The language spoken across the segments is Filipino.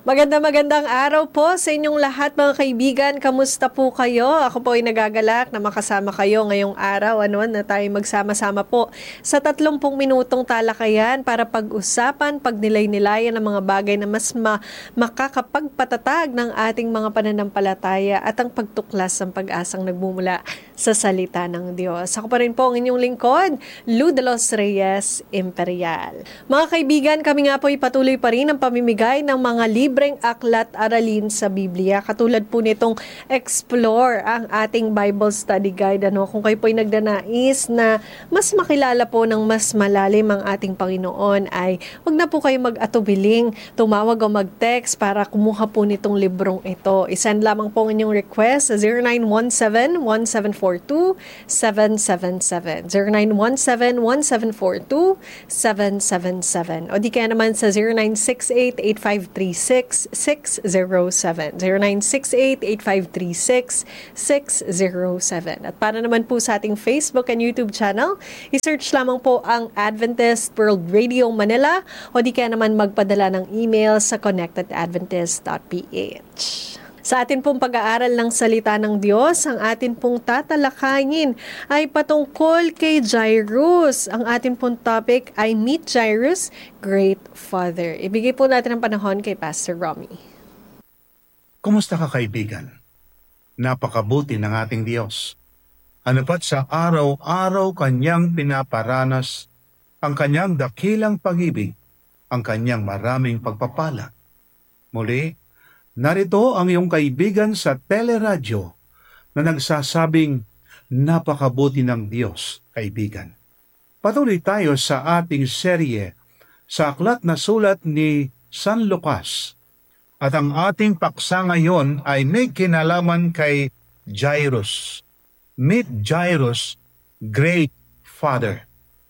Magandang araw po sa inyong lahat mga kaibigan. Kamusta po kayo? Ako po ay nagagalak na makasama kayo ngayong araw na tayo magsama-sama po sa 30 minutong talakayan para pag-usapan, pagnilay-nilayan ng mga bagay na mas makakapagpatatag ng ating mga pananampalataya at ang pagtuklas ng pag-asang nagmumula sa salita ng Diyos. Ako pa rin po ang inyong lingkod, Lou de los Reyes Imperial. Mga kaibigan, kami nga po ay patuloy pa rin ang pamimigay ng mga libreng aklat aralin sa Biblia. Katulad po nitong Explore ang ating Bible Study Guide. Kung kayo po ay nagdanais na mas makilala po ng mas malalim ang ating Panginoon, ay huwag na po kayo mag-atubiling, tumawag o mag-text para kumuha po nitong librong ito. Isend lamang po ang inyong request sa 0917-1742-777. 0917-1742-777. O di kaya naman sa 0968-8536-607. 0968-8536-607. At para naman po sa ating Facebook and YouTube channel, i-search lamang po ang Adventist World Radio Manila o di kaya naman magpadala ng email sa connectedadventist.ph. Sa atin pong pag-aaral ng salita ng Diyos, ang atin pong tatalakayin ay patungkol kay Jairus. Ang atin pong topic ay Meet Jairus, Great Father. Ibigay po natin ang panahon kay Pastor Romy. Kumusta ka kaibigan? Napakabuti ng ating Diyos. Ano pat sa araw-araw kanyang pinaparanas, ang kanyang dakilang pag-ibig, ang kanyang maraming pagpapala. Muli, narito ang iyong kaibigan sa teleradyo na nagsasabing napakabuti ng Diyos, kaibigan. Patuloy tayo sa ating serye sa aklat na sulat ni San Lucas. At ang ating paksa ngayon ay may kinalaman kay Jairus. Meet Jairus, Great Father.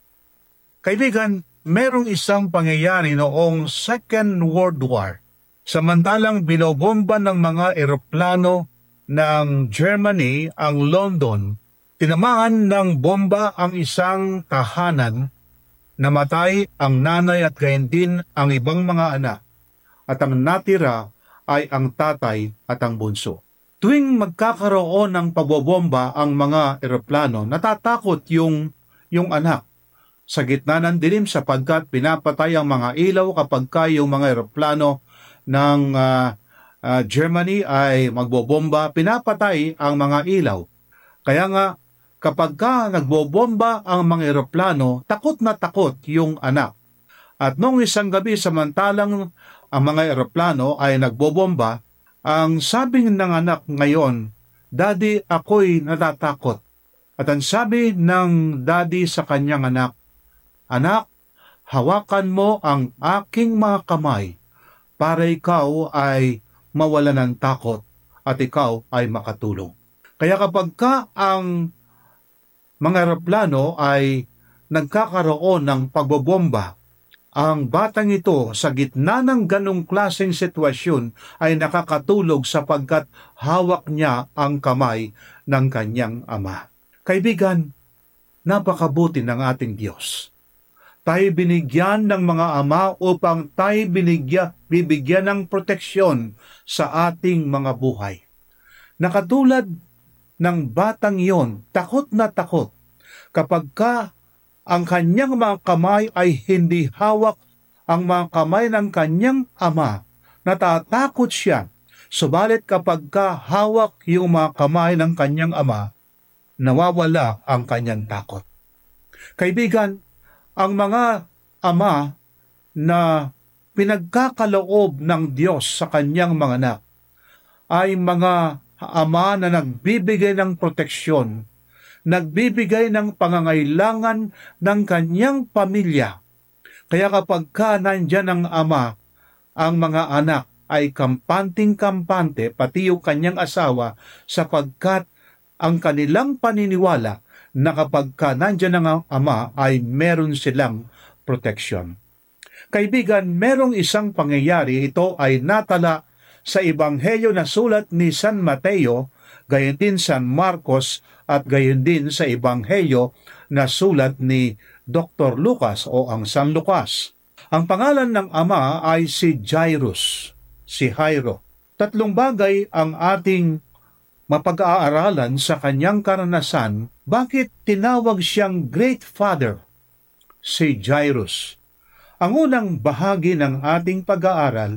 Kaibigan, merong isang pangyayari noong Second World War. Samantalang binobomba ng mga eroplano ng Germany ang London, tinamaan ng bomba ang isang tahanan, namatay ang nanay at gayon din ang ibang mga anak, at ang natira ay ang tatay at ang bunso. Tuwing magkakaroon ng pagbobomba ang mga eroplano, natatakot yung anak sa gitna ng dilim sapagkat pinapatay ang mga ilaw kapag yung mga eroplano ng Germany ay magbobomba, pinapatay ang mga ilaw. Kaya nga, kapag nagbobomba ang mga eroplano, takot na takot yung anak. At nung isang gabi, samantalang ang mga eroplano ay nagbobomba, ang sabi ng anak ngayon, "Daddy, ako'y natatakot." At ang sabi ng daddy sa kanyang anak, "Anak, hawakan mo ang aking mga kamay para ikaw ay mawala ng takot at ikaw ay makatulong." Kaya kapag ang mga eroplano ay nagkakaroon ng pagbobomba, ang batang ito sa gitna ng ganong klaseng sitwasyon ay nakakatulog sapagkat hawak niya ang kamay ng kanyang ama. Kaibigan, napakabuti ng ating Diyos. Tayo binigyan ng mga ama upang tayo bibigyan ng proteksyon sa ating mga buhay. Nakatulad ng batang iyon, takot na takot kapag ang kanyang mga kamay ay hindi hawak ang mga kamay ng kanyang ama. Natatakot siya. Subalit kapag hawak yung mga kamay ng kanyang ama, nawawala ang kanyang takot. Kaibigan, ang mga ama na pinagkakaloob ng Diyos sa kanyang mga anak ay mga ama na nagbibigay ng proteksyon, nagbibigay ng pangangailangan ng kanyang pamilya. Kaya kapag nandyan ang ama, ang mga anak ay kampanting-kampante, pati yung kanyang asawa, sapagkat ang kanilang paniniwala na kapag nandyan ang ama ay meron silang proteksyon. Kaibigan, merong isang pangyayari, ito ay natala sa Ebanghelyo na sulat ni San Mateo, gayon din San Marcos, at gayon din sa Ebanghelyo na sulat ni Dr. Lucas o ang San Lucas. Ang pangalan ng ama ay si Jairus. si Jairo. 3 bagay ang ating mapag-aaralan sa kanyang karanasan. Bakit tinawag siyang Great Father, si Jairus? Ang unang bahagi ng ating pag-aaral,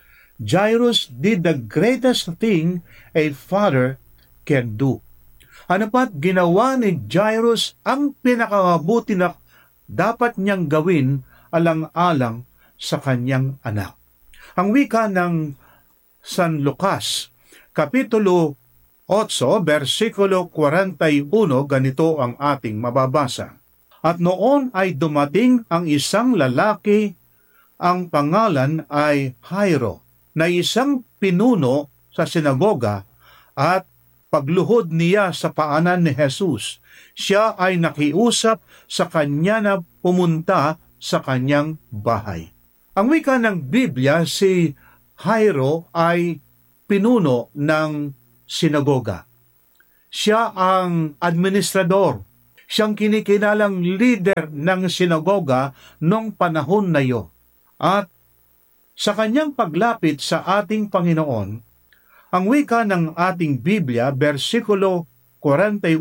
Jairus did the greatest thing a father can do. Ano pa't ginawa ni Jairus ang pinakamabuti na dapat niyang gawin alang-alang sa kanyang anak. Ang wika ng San Lucas, Kapitulo 8, versikulo 41, ganito ang ating mababasa. At noon ay dumating ang isang lalaki, ang pangalan ay Jairo, na isang pinuno sa sinagoga, at pagluhod niya sa paanan ni Jesus, siya ay nakiusap sa kanya na pumunta sa kanyang bahay. Ang wika ng Biblia, si Jairo ay pinuno ng sinagoga. Siya ang administrador. Siyang kinikinalang leader ng sinagoga noong panahon na iyon. At sa kanyang paglapit sa ating Panginoon, ang wika ng ating Biblia, versikulo 41,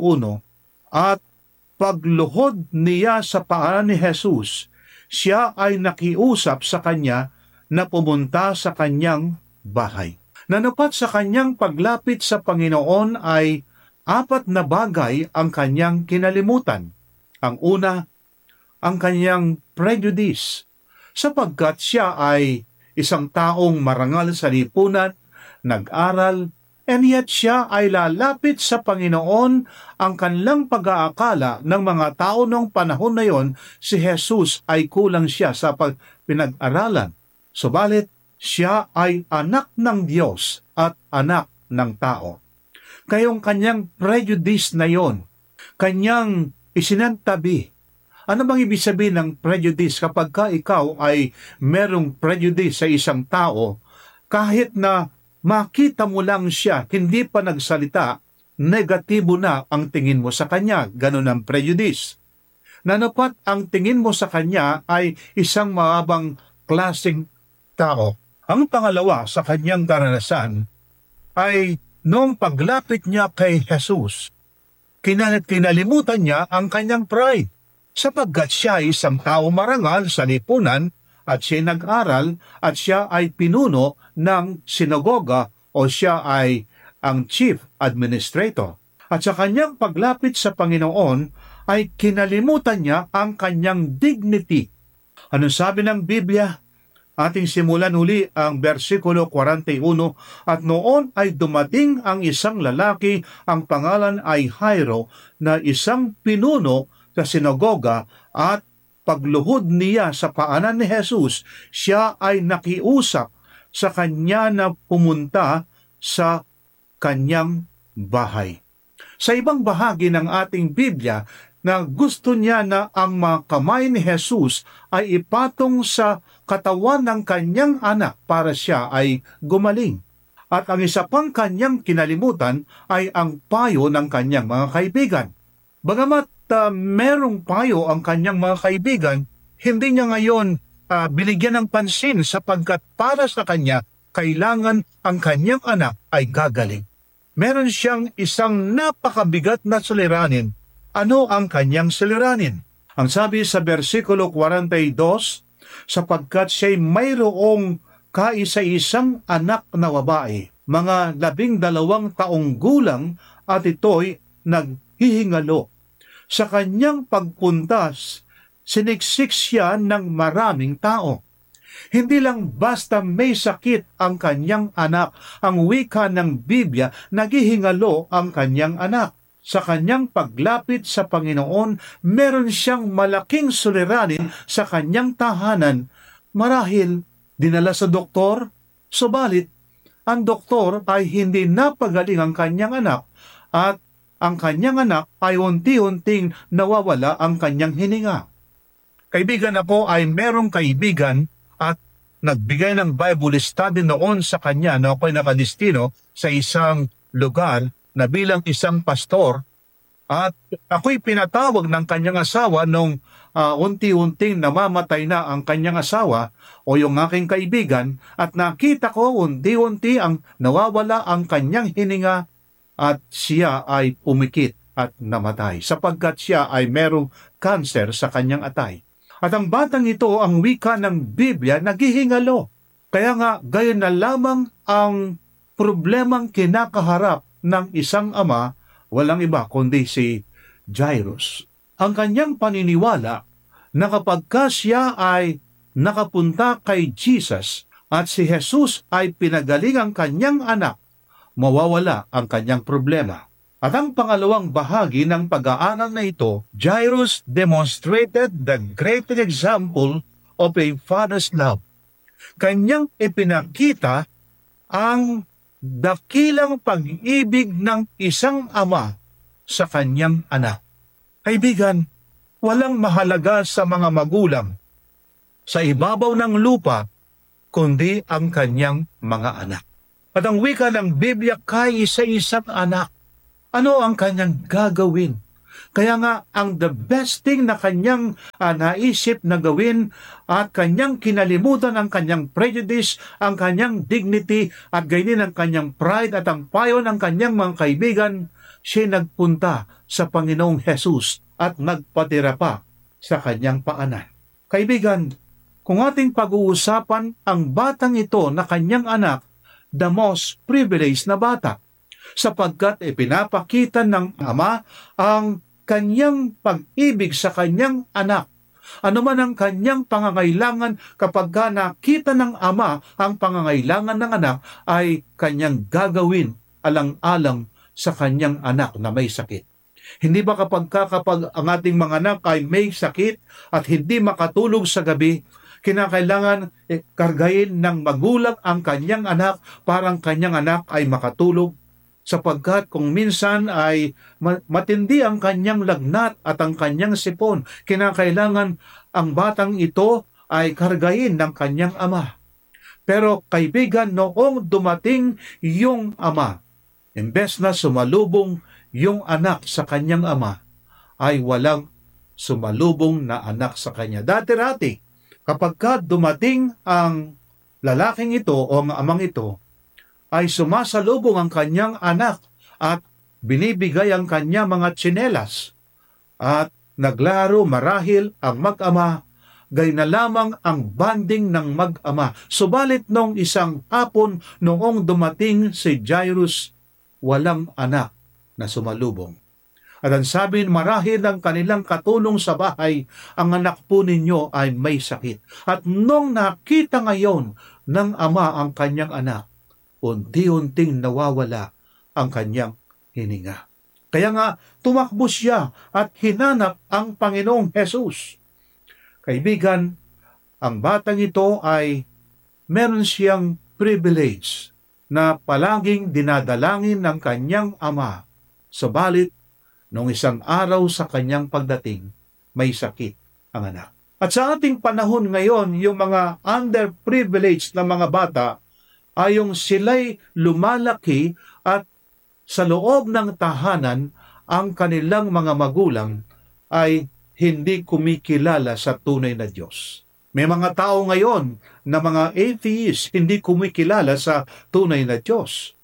at pagluhod niya sa paanan ni Jesus, siya ay nakiusap sa kanya na pumunta sa kanyang bahay. Nanapat sa kanyang paglapit sa Panginoon ay 4 na bagay ang kanyang kinalimutan. Ang una, ang kanyang prejudice, sapagkat siya ay isang taong marangal sa lipunan, nag-aral, and yet siya ay lalapit sa Panginoon. Ang kanilang pag-aakala ng mga tao noong panahon na yon, si Jesus ay kulang siya sa pinag-aralan. Subalit, siya ay anak ng Diyos at anak ng tao. Kayong kanyang prejudice na yon, kanyang isinantabi. Ano bang ibig sabihin ng prejudice? Kapag ka ikaw ay merong prejudice sa isang tao, kahit na makita mo lang siya, hindi pa nagsalita, negatibo na ang tingin mo sa kanya. Ganun ang prejudice. Nanapat ang tingin mo sa kanya ay isang mababang klaseng tao. Ang pangalawa sa kanyang karanasan ay noong paglapit niya kay Jesus, kinalimutan niya ang kanyang pride, sapagkat siya ay isang tao marangal sa lipunan at siya nag-aral at siya ay pinuno ng sinagoga o siya ay ang chief administrator. At sa kanyang paglapit sa Panginoon ay kinalimutan niya ang kanyang dignity. Ano sabi ng Biblia? Ating simulan uli ang versikulo 41, at noon ay dumating ang isang lalaki, ang pangalan ay Jairo, na isang pinuno sa sinagoga, at pagluhod niya sa paanan ni Jesus, siya ay nakiusap sa kanya na pumunta sa kanyang bahay. Sa ibang bahagi ng ating Biblia, na gusto niya na ang mga kamay ni Jesus ay ipatong sa katawan ng kanyang anak para siya ay gumaling. At ang isa pang kanyang kinalimutan ay ang payo ng kanyang mga kaibigan. Bagamat merong payo ang kanyang mga kaibigan, hindi niya ngayon binigyan ng pansin sapagkat para sa kanya, kailangan ang kanyang anak ay gagaling. Meron siyang isang napakabigat na suliranin. Ano ang kanyang suliranin? Ang sabi sa versikulo 42, sapagkat siya'y mayroong kaisa-isang anak na babae, mga 12 taong gulang, at ito'y naghihingalo. Sa kanyang pagpuntas, siniksik siya ng maraming tao. Hindi lang basta may sakit ang kanyang anak, ang wika ng Biblia, naghihingalo ang kanyang anak. Sa kanyang paglapit sa Panginoon, meron siyang malaking suliranin sa kanyang tahanan. Marahil dinala sa doktor, subalit ang doktor ay hindi napagaling ang kanyang anak, at ang kanyang anak ay unti-unting nawawala ang kanyang hininga. Kaibigan, ako ay merong kaibigan at nagbigay ng Bible study noon sa kanya na ako'y nakadistino sa isang lugar na bilang isang pastor, at ako'y pinatawag ng kanyang asawa nung unti-unting namamatay na ang kanyang asawa o yung aking kaibigan at nakita ko unti-unti ang nawawala ang kanyang hininga at siya ay pumikit at namatay sapagkat siya ay merong cancer sa kanyang atay. At ang batang ito, ang wika ng Biblia, naghihingalo. Kaya nga, gayon na lamang ang problemang kinakaharap ng isang ama, walang iba kundi si Jairus. Ang kanyang paniniwala na kapag siya ay nakapunta kay Jesus at si Jesus ay pinagaling ang kanyang anak, mawawala ang kanyang problema. At ang pangalawang bahagi ng pag-aaral na ito, Jairus demonstrated the great example of a father's love. Kanyang ipinakita ang dakilang pag-ibig ng isang ama sa kanyang anak. Kaibigan, walang mahalaga sa mga magulang sa ibabaw ng lupa kundi ang kanyang mga anak. At ang wika ng Biblia, kay isa-isang anak, ano ang kanyang gagawin? Kaya nga, ang the best thing na kanyang naisip na gawin at kanyang kinalimutan ang kanyang prejudice, ang kanyang dignity at gayon ang kanyang pride at ang payo ng kanyang mga kaibigan, siya nagpunta sa Panginoong Jesus at nagpatira pa sa kanyang paanan. Kaibigan, kung ating pag-uusapan ang batang ito na kanyang anak, the most privileged na bata, sapagkat ipinapakita ng ama ang kanyang pag-ibig sa kanyang anak. Ano man ang kanyang pangangailangan, kapag nakita ng ama ang pangangailangan ng anak, ay kanyang gagawin alang-alang sa kanyang anak na may sakit. Hindi ba kapag ang ating mga anak ay may sakit at hindi makatulog sa gabi, kinakailangan kargayin ng magulang ang kanyang anak parang kanyang anak ay makatulog? Sapagkat kung minsan ay matindi ang kanyang lagnat at ang kanyang sipon, kinakailangan ang batang ito ay kargayin ng kanyang ama. Pero kaibigan, noong dumating yung ama, imbes na sumalubong yung anak sa kanyang ama, ay walang sumalubong na anak sa kanya. Dati-rati, kapag dumating ang lalaking ito o ang amang ito, ay sumasalubong ang kanyang anak at binibigay ang kanya mga tsinelas at naglaro marahil ang mag-ama, gay na lamang ang banding ng mag-ama. Subalit nung isang hapon noong dumating si Jairus, walang anak na sumalubong. At ang sabi, marahil ang kanilang katulong sa bahay, ang anak po ninyo ay may sakit. At nung nakita ngayon ng ama ang kanyang anak, unti-unting nawawala ang kanyang hininga. Kaya nga, tumakbo siya at hinanap ang Panginoong Jesus. Kaibigan, ang batang ito ay meron siyang privilege na palaging dinadalangin ng kanyang ama. Subalit, nung isang araw sa kanyang pagdating, may sakit ang anak. At sa ating panahon ngayon, yung mga underprivileged na mga bata, ay yung sila'y lumalaki at sa loob ng tahanan, ang kanilang mga magulang ay hindi kumikilala sa tunay na Diyos. May mga tao ngayon na mga atheist, hindi kumikilala sa tunay na Diyos.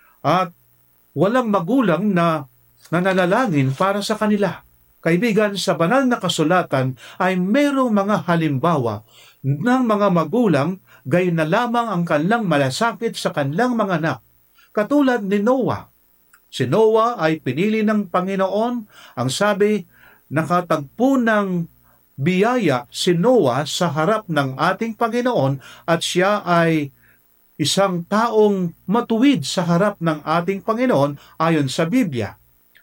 At walang magulang na nananalangin para sa kanila. Kaibigan, sa banal na kasulatan ay mayroong mga halimbawa ng mga magulang, gayon na lamang ang kanilang malasakit sa kanilang mga anak. Katulad ni Noah. Si Noah ay pinili ng Panginoon. Ang sabi, nakatagpo ng biyaya si Noah sa harap ng ating Panginoon at siya ay isang taong matuwid sa harap ng ating Panginoon ayon sa Biblia.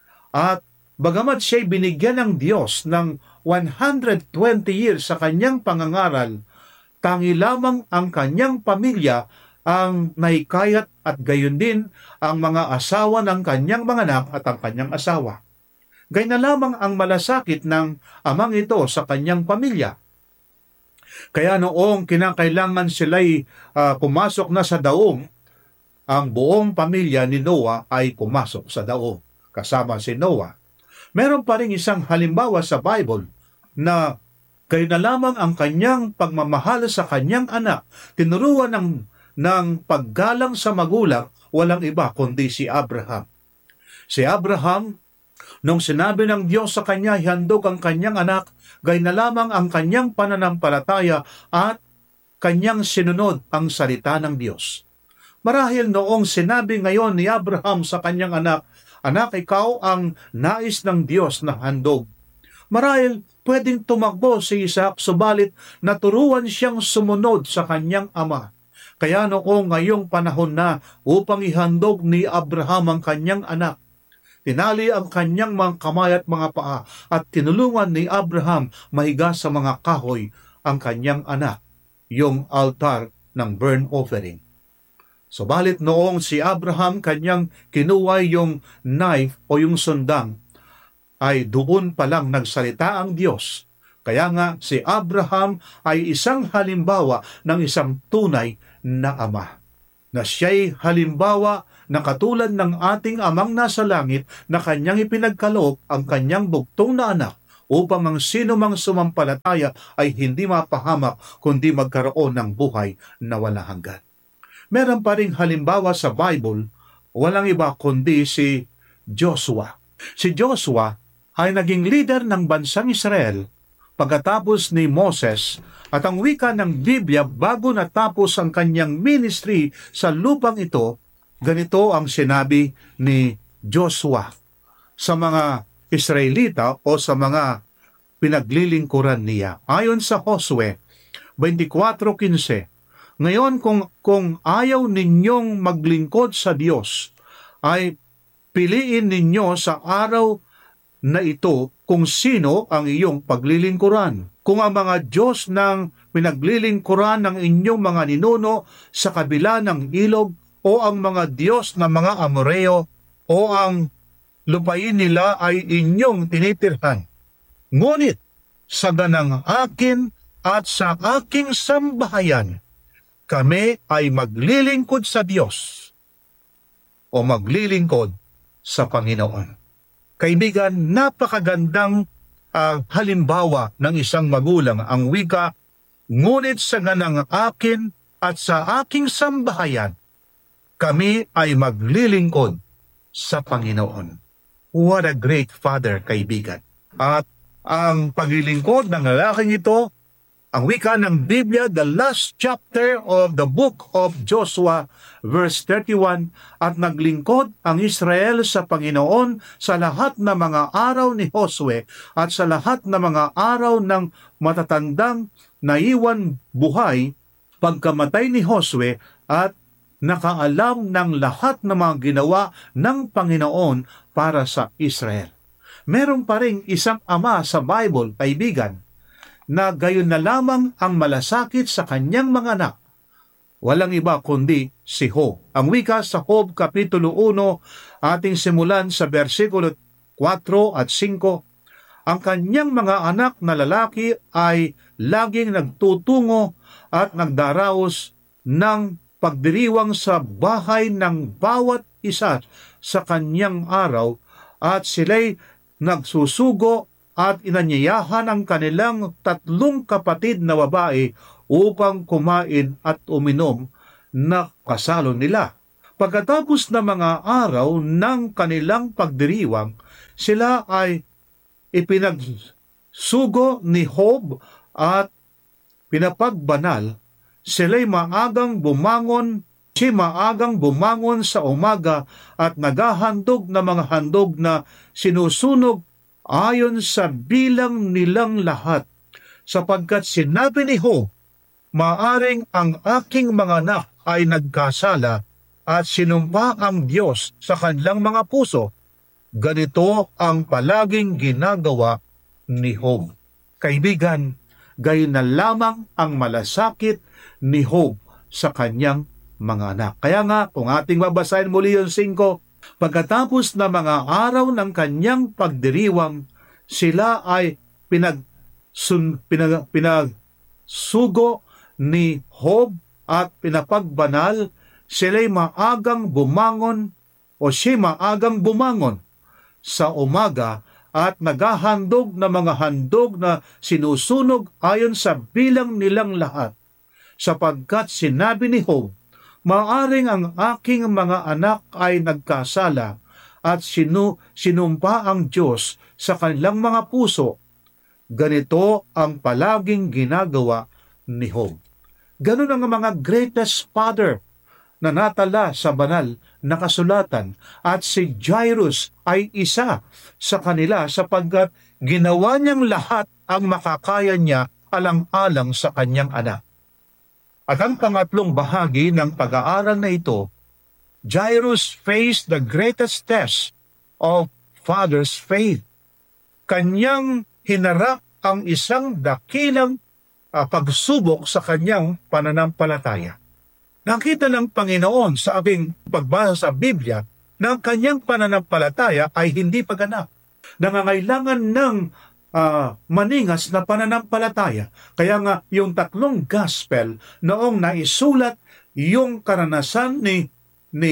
At bagamat siya'y binigyan ng Diyos ng 120 years sa kanyang pangangaral, tangi lamang ang kanyang pamilya ang naikayat at gayon din ang mga asawa ng kanyang mga anak at ang kanyang asawa. Gayon na lamang ang malasakit ng amang ito sa kanyang pamilya. Kaya noong kinakailangan sila'y pumasok na sa daong, ang buong pamilya ni Noah ay pumasok sa daong, kasama si Noah. Meron pa rin isang halimbawa sa Bible na Kayo na lamang ang kanyang pagmamahal sa kanyang anak, tinuruan ng paggalang sa magulang, walang iba kundi si Abraham. Si Abraham, nung sinabi ng Diyos sa kanya, ihandog ang kanyang anak, gayon na lamang ang kanyang pananampalataya at kanyang sinunod ang salita ng Diyos. Marahil noong sinabi ngayon ni Abraham sa kanyang anak, "Anak, ikaw ang nais ng Diyos na handog." Marahil pwedeng tumakbo si Isaac, subalit naturuan siyang sumunod sa kanyang ama. Kaya noong ngayong panahon na upang ihandog ni Abraham ang kanyang anak, tinali ang kanyang mga kamay at mga paa at tinulungan ni Abraham mahiga sa mga kahoy ang kanyang anak, yung altar ng burnt offering. Subalit noong si Abraham kanyang kinuha yung knife o yung sundang, ay doon pa lang nagsalita ang Diyos. Kaya nga si Abraham ay isang halimbawa ng isang tunay na ama. Na siya'y halimbawa na katulad ng ating amang nasa langit na kanyang ipinagkaloob ang kanyang bugtong na anak upang ang sino mang sumampalataya ay hindi mapahamak kundi magkaroon ng buhay na walang hanggan. Meron pa ring halimbawa sa Bible, walang iba kundi si Joshua. Si Joshua ay naging leader ng bansang Israel pagkatapos ni Moses, at ang wika ng Biblia bago natapos ang kanyang ministry sa lupang ito, ganito ang sinabi ni Joshua sa mga Israelita o sa mga pinaglilingkuran niya. Ayon sa Josue 24:15, "Ngayon kung ayaw ninyong maglingkod sa Diyos, ay piliin ninyo sa araw na ito kung sino ang iyong paglilingkuran. Kung ang mga Diyos ng pinaglilingkuran ng inyong mga ninuno sa kabila ng ilog, o ang mga Diyos ng mga Amoreo, o ang lupain nila ay inyong tinitirhan. Ngunit sa ganang akin at sa aking sambahayan, kami ay maglilingkod sa Diyos o maglilingkod sa Panginoon." Kaibigan, napakagandang halimbawa ng isang magulang ang wika, "Ngunit sa ganang akin at sa aking sambahayan, kami ay maglilingkod sa Panginoon." What a great father, kaibigan. At ang paglilingkod ng lalaking ito, ang wika ng Biblia, the last chapter of the book of Joshua, verse 31, "At naglingkod ang Israel sa Panginoon sa lahat ng mga araw ni Josue at sa lahat ng mga araw ng matatandang naiwan buhay pagkamatay ni Josue, at nakaalam ng lahat ng mga ginawa ng Panginoon para sa Israel." Meron pa ring isang ama sa Bible, kaibigan, na gayon na lamang ang malasakit sa kanyang mga anak. Walang iba kundi si Job. Ang wika sa Job Kapitulo 1, ating simulan sa versikulo 4 at 5, "Ang kanyang mga anak na lalaki ay laging nagtutungo at nagdaraos ng pagdiriwang sa bahay ng bawat isa sa kanyang araw, at sila'y nagsusugo at inanyayahan ang kanilang 3 kapatid na babae upang kumain at uminom na kasalo nila. Pagkatapos ng mga araw ng kanilang pagdiriwang, sila ay ipinagsugo ni Job at pinapagbanal. Sila'y maagang bumangon sa umaga at naghahandog ng mga handog na sinusunog ayon sa bilang nilang lahat, sapagkat sinabi ni Job, "Maaring ang aking mga anak ay nagkasala at sinumpa ang Diyos sa kanilang mga puso." Ganito ang palaging ginagawa ni Job. Kaibigan, gayon na lamang ang malasakit ni Job sa kanyang mga anak. Kaya nga, kung ating babasahin muli yung 5, "Pagkatapos na mga araw ng kanyang pagdiriwang, sila ay pinagsugo ni Job at pinapagbanal. Sila'y maagang bumangon sa umaga at naghahandog na mga handog na sinusunog ayon sa bilang nilang lahat. Sapagkat sinabi ni Job, maaring ang aking mga anak ay nagkasala at sinumpa ang Diyos sa kanilang mga puso. Ganito ang palaging ginagawa ni Job. Ganun ang mga greatest father na natala sa banal na kasulatan, at si Jairus ay isa sa kanila sapagkat ginawa niyang lahat ang makakaya niya alang-alang sa kanyang anak. At ang pangatlong bahagi ng pag-aaral na ito, Jairus faced the greatest test of father's faith. Kanyang hinarap ang isang dakilang pagsubok sa kanyang pananampalataya. Nakita ng Panginoon sa aking pagbasa sa Biblia na ang kanyang pananampalataya ay hindi paganap. Nangangailangan ng maningas na pananampalataya. Kaya nga yung tatlong gospel noong naisulat yung karanasan ni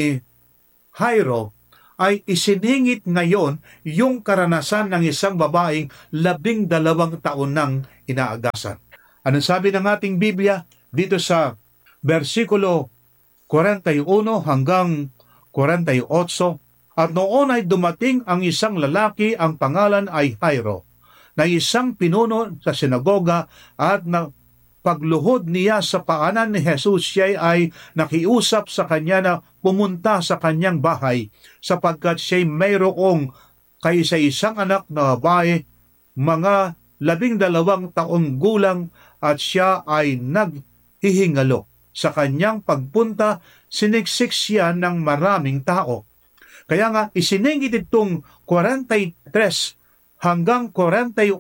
Jairo ay isiningit ngayon yung karanasan ng isang babaeng 12 taon nang inaagasan. Anong sabi ng ating Biblia dito sa versikulo 41 hanggang 48, at noon ay dumating ang isang lalaki, ang pangalan ay Jairo, na isang pinuno sa sinagoga, at na pagluhod niya sa paanan ni Jesus, siya ay nakiusap sa kanya na pumunta sa kanyang bahay, sapagkat siya mayroong kaisa-isang anak na babae, mga 12 taong gulang, at siya ay naghihingalo. Sa kanyang pagpunta, siniksik siya ng maraming tao. Kaya nga, isiningit itong 43 hanggang 48,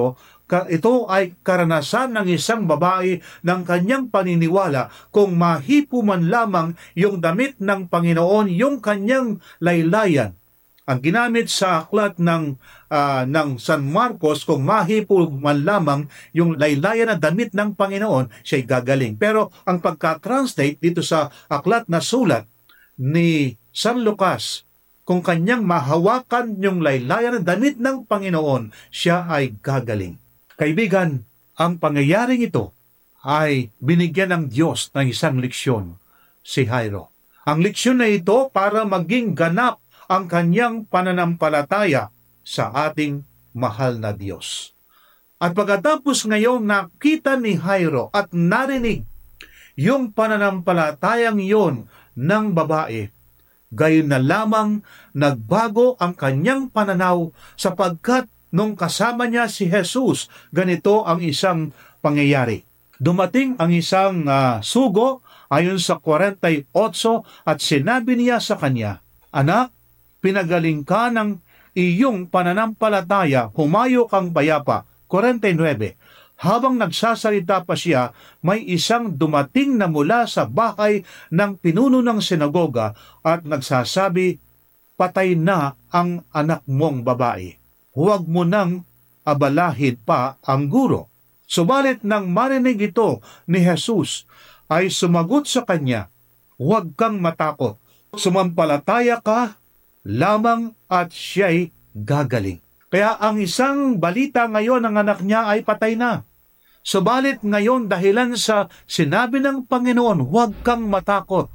ito ay karanasan ng isang babae ng kanyang paniniwala kung mahipo man lamang yung damit ng Panginoon, yung kanyang laylayan. Ang ginamit sa aklat ng San Marcos, kung mahipo man lamang yung laylayan na damit ng Panginoon, siya'y gagaling. Pero ang pagka-translate dito sa aklat na sulat ni San Lucas, kung kanyang mahawakan yung laylayan na damit ng Panginoon, siya ay gagaling. Kaibigan, ang pangyayaring ito ay binigyan ng Diyos ng isang leksyon, si Jairo. Ang leksyon na ito para maging ganap ang kanyang pananampalataya sa ating mahal na Diyos. At pagkatapos ngayon nakita ni Jairo at narinig yung pananampalatayang yon ng babae, gayon na lamang nagbago ang kanyang pananaw, sapagkat nung kasama niya si Jesus, ganito ang isang pangyayari. Dumating ang isang sugo ayon sa 48, at sinabi niya sa kanya, "Anak, pinagaling ka ng iyong pananampalataya, humayo kang payapa." 49. Habang nagsasalita pa siya, may isang dumating na mula sa bahay ng pinuno ng sinagoga at nagsasabi, "Patay na ang anak mong babae. Huwag mo nang abalahin pa ang guro." Subalit nang marinig ito ni Jesus, ay sumagot sa kanya, "Huwag kang matakot. Sumampalataya ka lamang at siya'y gagaling." Kaya ang isang balita ngayon ng anak niya ay patay na. Subalit ngayon, dahilan sa sinabi ng Panginoon, "Huwag kang matakot."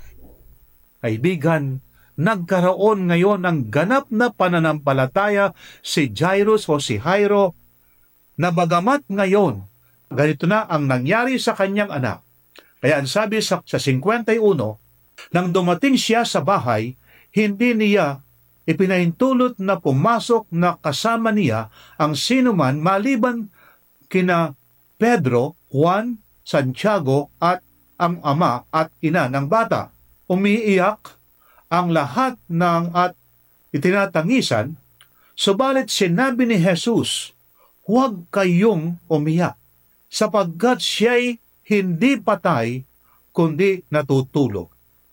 Kaibigan, nagkaroon ngayon ng ganap na pananampalataya si Jairus o si Jairo, na bagamat ngayon, ganito na ang nangyari sa kanyang anak. Kaya ang sabi sa 51, nang dumating siya sa bahay, hindi niya ipinahintulot na pumasok na kasama niya ang sinuman maliban kina Pedro, Juan, Santiago at ang ama at ina ng bata. Umiiyak ang lahat at itinatangisan, subalit sinabi ni Jesus, "Huwag kayong umiyak, sapagkat siya'y hindi patay, kundi natutulog."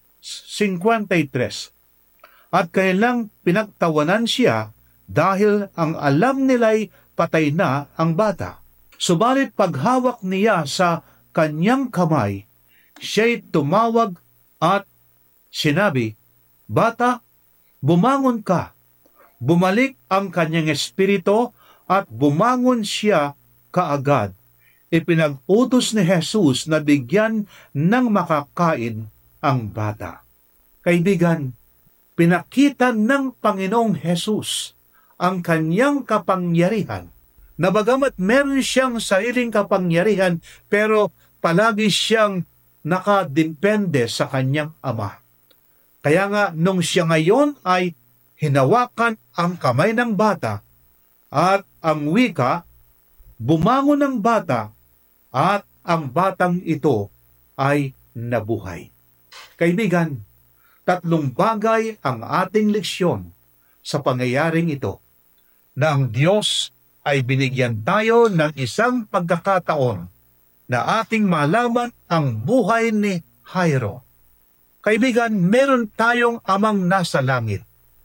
53. At kailang pinagtawanan siya dahil ang alam nila'y patay na ang bata. Subalit paghawak niya sa kanyang kamay, siya'y tumawag at sinabi, "Bata, bumangon ka." Bumalik ang kanyang espiritu at bumangon siya kaagad. Ipinag-utos ni Jesus na bigyan ng makakain ang bata. Kaibigan, pinakita ng Panginoong Jesus ang kanyang kapangyarihan, na bagamat meron siyang sariling kapangyarihan, pero palagi siyang nakadepende sa kanyang Ama. Kaya nga, nung siya ngayon ay hinawakan ang kamay ng bata at ang wika, bumangon ang bata at ang batang ito ay nabuhay. Kaibigan, 3 bagay ang ating leksyon sa pangyayaring ito, na ang Diyos ay binigyan tayo ng isang pagkakataon na ating malaman ang buhay ni Jairo. Kaibigan, meron tayong Amang nasa langit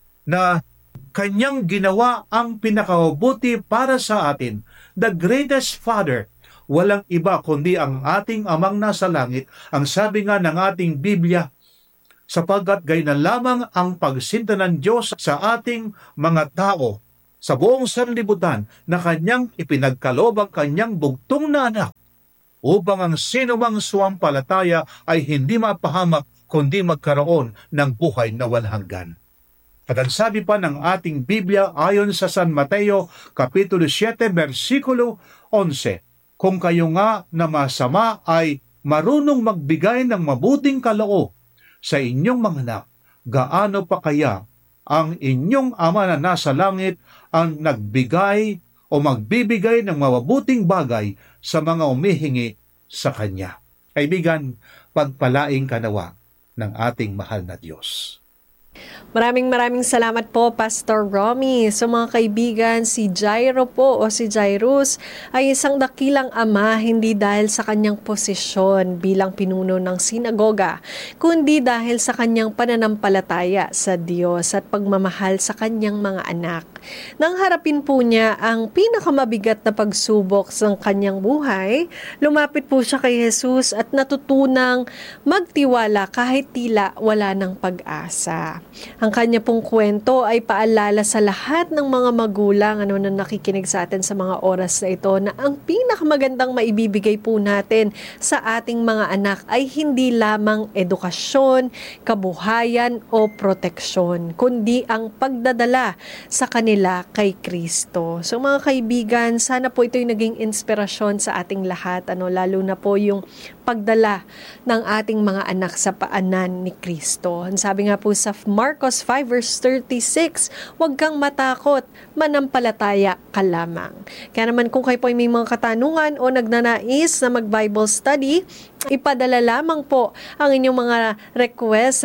na kanyang ginawa ang pinakabuti para sa atin. The greatest Father, walang iba kundi ang ating Amang nasa langit. Ang sabi nga ng ating Biblia, sapagkat gayon na lamang ang pagsinta ng Diyos sa ating mga tao sa buong sanlibutan, na kanyang ipinagkaloob ang kanyang bugtong na anak, upang ang sinumang suwampalataya ay hindi mapahamak kundi magkaroon ng buhay na walang hanggan. At ang sabi pa ng ating Biblia ayon sa San Mateo Kapitulo 7, versikulo 11, kung kayo nga na masama ay marunong magbigay ng mabuting kaloob sa inyong mga anak, gaano pa kaya ang inyong Ama na nasa langit ang nagbigay o magbibigay ng mabuting bagay sa mga umihingi sa Kanya. Kaibigan, pagpalaing kanawa ng ating mahal na Diyos. Maraming salamat po, Pastor Romy. So mga kaibigan, si Jairo po o si Jairus ay isang dakilang ama, hindi dahil sa kanyang posisyon bilang pinuno ng sinagoga, kundi dahil sa kanyang pananampalataya sa Diyos at pagmamahal sa kanyang mga anak. Nang harapin po niya ang pinakamabigat na pagsubok sa kanyang buhay, lumapit po siya kay Jesus at natutunang magtiwala kahit tila wala ng pag-asa. Ang kanya pong kwento ay paalala sa lahat ng mga magulang na nakikinig sa atin sa mga oras na ito, na ang pinakamagandang maibibigay po natin sa ating mga anak ay hindi lamang edukasyon, kabuhayan o proteksyon, kundi ang pagdadala sa kanila kay Kristo. So mga kaibigan, sana po ito'y naging inspirasyon sa ating lahat, lalo na po yung pagdala ng ating mga anak sa paanan ni Kristo. Ang sabi nga po sa Marcos 5 verse 36, huwag kang matakot, manampalataya ka lamang. Kaya naman kung kayo po ay may mga katanungan o nagnanais na mag-Bible study, ipadala lamang po ang inyong mga request sa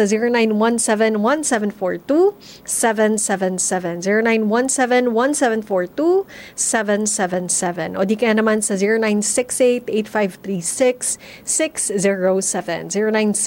0917-1742-777. 0917-1742-777. O di kaya naman sa 0968-8536-607.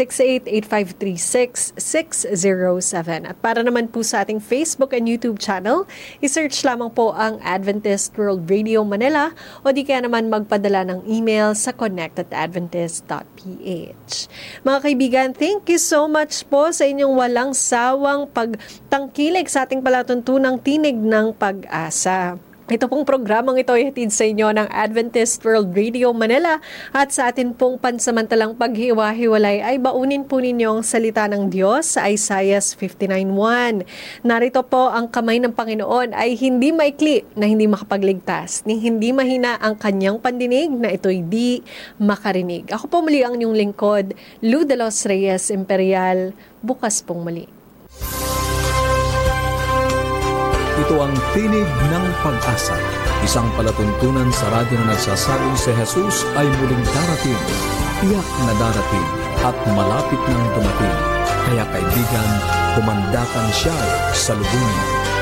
0968-8536-607. At para naman po sa ating Facebook and YouTube channel, isearch lamang po ang Adventist World Radio Manila o di kaya naman magpadala ng email sa connect@adventist.ph. Mga kaibigan, thank you so much po sa inyong walang sawang pagtangkilik sa ating palatuntunang Tinig ng Pag-asa. Ito pong programang ito ay hatid sa inyo ng Adventist World Radio Manila, at sa atin pong pansamantalang paghiwa-hiwalay ay baunin po ninyo ang salita ng Diyos sa Isaiah 59:1. Narito po, ang kamay ng Panginoon ay hindi maikli na hindi makapagligtas, ni hindi mahina ang kanyang pandinig na ito'y di makarinig. Ako po muli ang inyong lingkod, Lou de los Reyes Imperial. Bukas pong muli. Ito ang Tinig ng Pag-asa, isang palatuntunan sa radyo na nagsasabing si Jesus ay muling darating, tiyak na darating at malapit nang dumating. Kaya kaibigan, kumandakan siya sa lubungin.